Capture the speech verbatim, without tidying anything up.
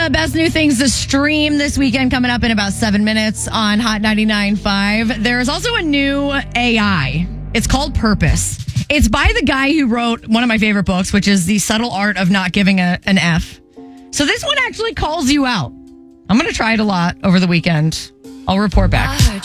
the best new things to stream this weekend coming up in about seven minutes on Hot ninety-nine point five. There's also a new A I. It's called Purpose. It's by the guy who wrote one of my favorite books, which is The Subtle Art of Not Giving a, an F. So this one actually calls you out. I'm going to try it a lot over the weekend. I'll report back.